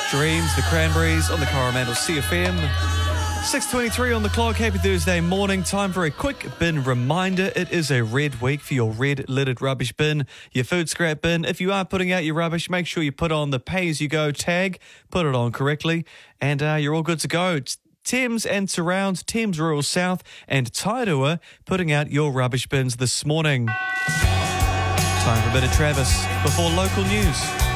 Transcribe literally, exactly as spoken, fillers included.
Dreams, the Cranberries on the Coromandel C F M. six twenty-three on the clock. Happy Thursday morning. Time for a quick bin reminder. It is a red week for your red lidded rubbish bin, your food scrap bin. If you are putting out your rubbish, make sure you put on the pay-as-you-go tag, put it on correctly, and uh, you're all good to go. It's Thames and surrounds, Thames Rural South and Tairua putting out your rubbish bins this morning. Time for a bit of Travis before local news.